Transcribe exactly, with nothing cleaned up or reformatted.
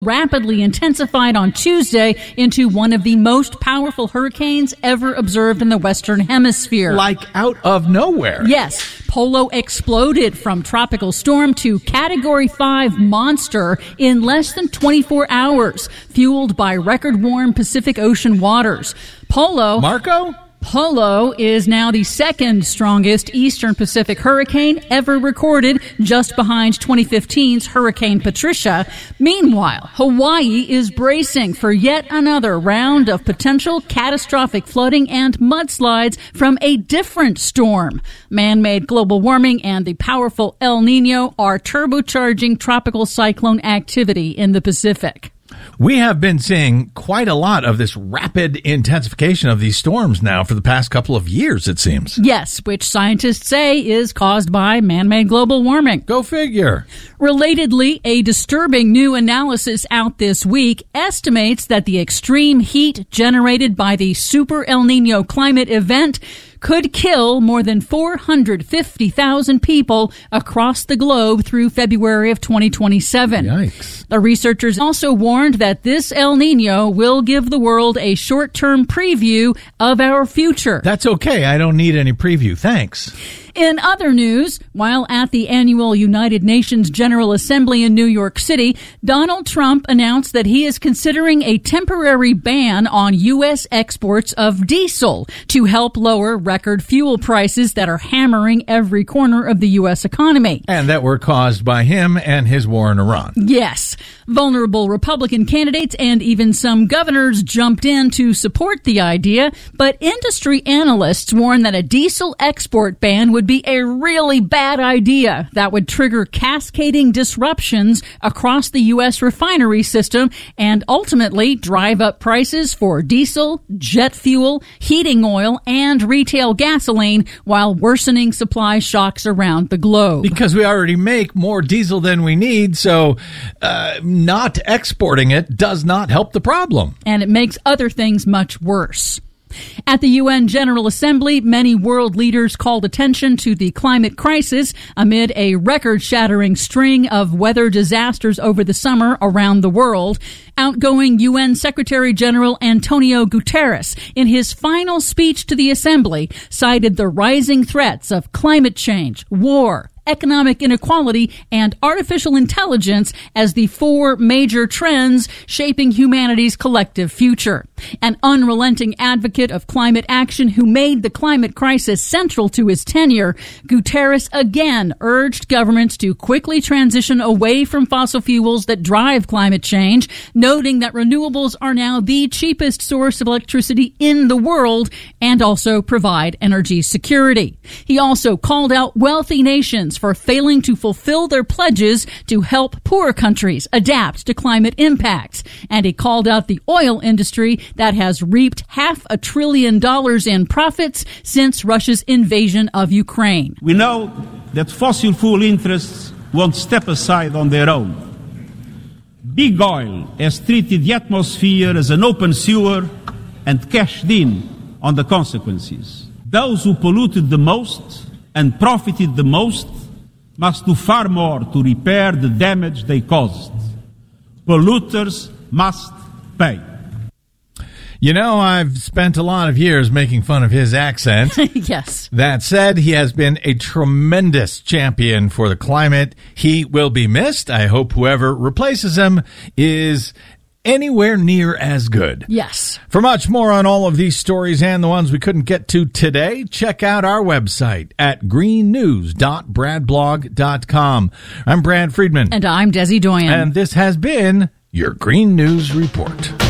rapidly intensified on Tuesday into one of the most powerful hurricanes ever observed in the Western Hemisphere. Like out of nowhere. Yes. Polo exploded from tropical storm to Category five monster in less than twenty-four hours, fueled by record-warm Pacific Ocean waters. Polo... Marco? Polo is now the second strongest Eastern Pacific hurricane ever recorded, just behind twenty fifteen's Hurricane Patricia. Meanwhile, Hawaii is bracing for yet another round of potential catastrophic flooding and mudslides from a different storm. Man-made global warming and the powerful El Nino are turbocharging tropical cyclone activity in the Pacific. We have been seeing quite a lot of this rapid intensification of these storms now for the past couple of years, it seems. Yes, which scientists say is caused by man-made global warming. Go figure. Relatedly, a disturbing new analysis out this week estimates that the extreme heat generated by the Super El Nino climate event could kill more than four hundred fifty thousand people across the globe through February of twenty twenty-seven. Yikes. The researchers also warned that this El Nino will give the world a short-term preview of our future. That's okay. I don't need any preview. Thanks. In other news, while at the annual United Nations General Assembly in New York City, Donald Trump announced that he is considering a temporary ban on U S exports of diesel to help lower record fuel prices that are hammering every corner of the U S economy. And that were caused by him and his war in Iran. Yes. Vulnerable Republican candidates and even some governors jumped in to support the idea, but industry analysts warn that a diesel export ban would be a really bad idea that would trigger cascading disruptions across the U S refinery system and ultimately drive up prices for diesel, jet fuel, heating oil, and retail gasoline while worsening supply shocks around the globe. Because we already make more diesel than we need, so uh, not exporting it does not help the problem. And it makes other things much worse. At the U N General Assembly, many world leaders called attention to the climate crisis amid a record-shattering string of weather disasters over the summer around the world. Outgoing U N Secretary General Antonio Guterres, in his final speech to the Assembly, cited the rising threats of climate change, war, economic inequality, and artificial intelligence as the four major trends shaping humanity's collective future. An unrelenting advocate of climate action who made the climate crisis central to his tenure, Guterres again urged governments to quickly transition away from fossil fuels that drive climate change, noting that renewables are now the cheapest source of electricity in the world and also provide energy security. He also called out wealthy nations for failing to fulfill their pledges to help poor countries adapt to climate impacts. And he called out the oil industry that has reaped half a trillion dollars in profits since Russia's invasion of Ukraine. We know that fossil fuel interests won't step aside on their own. Big oil has treated the atmosphere as an open sewer and cashed in on the consequences. Those who polluted the most and profited the most must do far more to repair the damage they caused. Polluters must pay. You know, I've spent a lot of years making fun of his accent. Yes. That said, he has been a tremendous champion for the climate. He will be missed. I hope whoever replaces him is anywhere near as good. Yes. For much more on all of these stories and the ones we couldn't get to today, check out our website at green news dot brad blog dot com. I'm Brad Friedman. And I'm Desi Doyen. And this has been your Green News Report.